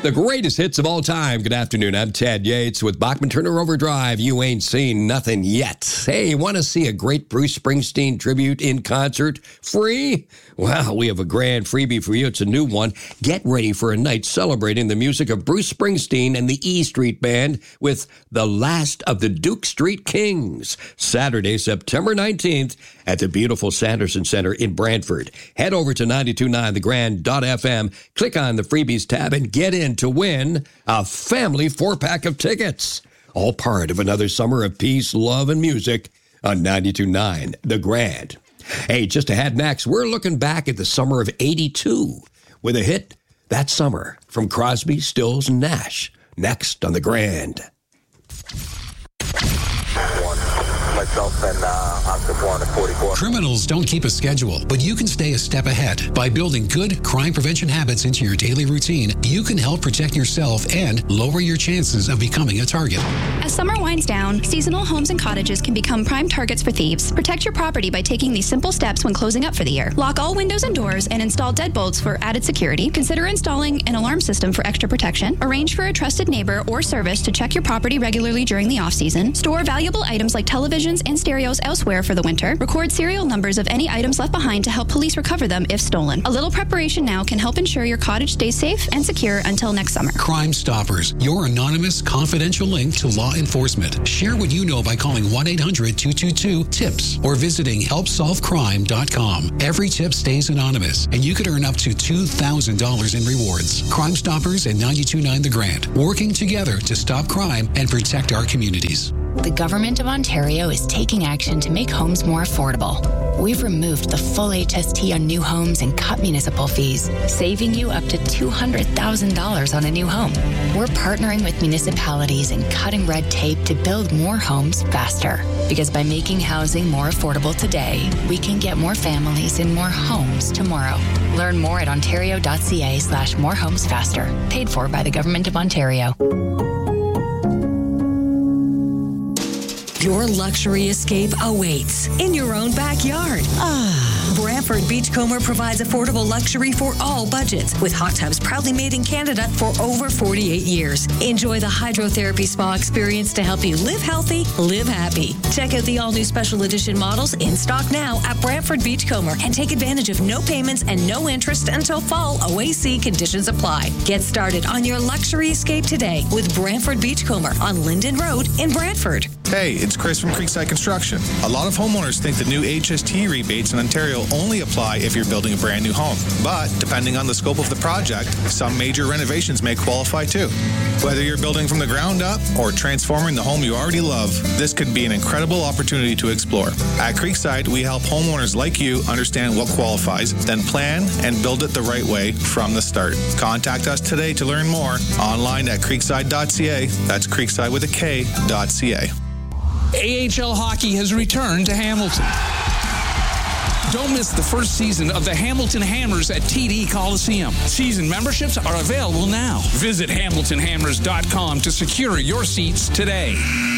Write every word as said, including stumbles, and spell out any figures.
The greatest hits of all time. Good afternoon. I'm Ted Yates with Bachman Turner Overdrive. You ain't seen nothing yet. Hey, want to see a great Bruce Springsteen tribute in concert? Free? Well, we have a grand freebie for you. It's a new one. Get ready for a night celebrating the music of Bruce Springsteen and the E Street Band with The Last of the Duke Street Kings. Saturday, September nineteenth at the beautiful Sanderson Center in Brantford. Head over to ninety-two point nine the grand dot f m, click on the freebies tab, and get in to win a family four-pack of tickets. All part of another summer of peace, love, and music on ninety-two point nine The Grand. Hey, just ahead next, we're looking back at the summer of eighty-two with a hit that summer from Crosby, Stills, and Nash. Next on The Grand. Myself and uh, Oscar four forty-four. Criminals don't keep a schedule, but you can stay a step ahead. By building good crime prevention habits into your daily routine, you can help protect yourself and lower your chances of becoming a target. As summer winds down, seasonal homes and cottages can become prime targets for thieves. Protect your property by taking these simple steps when closing up for the year. Lock all windows and doors and install deadbolts for added security. Consider installing an alarm system for extra protection. Arrange for a trusted neighbor or service to check your property regularly during the off-season. Store valuable items like televisions and stereos elsewhere for the winter. Record serial numbers of any items left behind to help police recover them if stolen. A little preparation now can help ensure your cottage stays safe and secure until next summer. Crime Stoppers, your anonymous, confidential link to law enforcement. Share what you know by calling one eight hundred two two two TIPS or visiting help solve crime dot com. Every tip stays anonymous, and you could earn up to two thousand dollars in rewards. Crime Stoppers and ninety-two point nine The Grand, working together to stop crime and protect our communities. The Government of Ontario is taking action to make homes more affordable. We've removed the full H S T on new homes and cut municipal fees, saving you up to two hundred thousand dollars on a new home. We're partnering with municipalities and cutting red tape to build more homes faster. Because by making housing more affordable today, we can get more families in more homes tomorrow. Learn more at ontario.ca slash more homes faster. Paid for by the Government of Ontario. Your luxury escape awaits in your own backyard. Ah. Brantford Beachcomber provides affordable luxury for all budgets, with hot tubs proudly made in Canada for over forty-eight years. Enjoy the hydrotherapy spa experience to help you live healthy, live happy. Check out the all-new special edition models in stock now at Brantford Beachcomber and take advantage of no payments and no interest until fall. O A C conditions apply. Get started on your luxury escape today with Brantford Beachcomber on Linden Road in Brantford. Hey, it's Chris from Creekside Construction. A lot of homeowners think the new H S T rebates in Ontario only apply if you're building a brand new home. But depending on the scope of the project, some major renovations may qualify too. Whether you're building from the ground up or transforming the home you already love, this could be an incredible opportunity to explore. At Creekside, we help homeowners like you understand what qualifies, then plan and build it the right way from the start. Contact us today to learn more online at creekside dot c a. That's Creekside with a K, dot C A. A H L hockey has returned to Hamilton. Don't miss the first season of the Hamilton Hammers at T D Coliseum. Season memberships are available now. Visit hamilton hammers dot com to secure your seats today.